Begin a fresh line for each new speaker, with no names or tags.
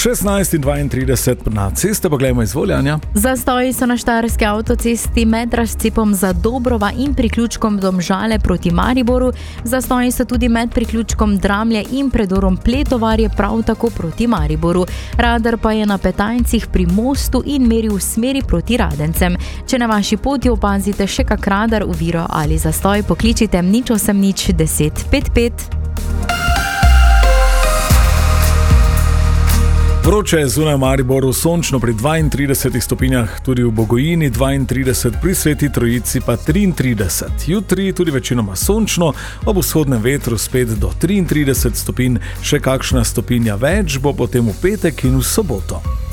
16:32 na ceste, pa gledamo izvoljanja.
Zastoji so na štajerski avtocesti med razcepom Zadobrova in priključkom Domžale proti Mariboru. Zastoji so tudi med priključkom Dramlje in predorom Pletovarje, prav tako proti Mariboru. Radar pa je na Petajncih pri mostu in meri v smeri proti Radencem. Če na vaši poti opazite še kak radar, oviro ali zastoj, pokličite 080 10 55.
Vroče je zunaj v Mariboru, sončno pri 32 stopinjah, tudi v Bogojini 32, pri Sveti Trojici pa 33. Jutri tudi večinoma sončno, ob vzhodnem vetru spet do 33 stopinj, še kakšna stopinja več bo potem v petek in v soboto.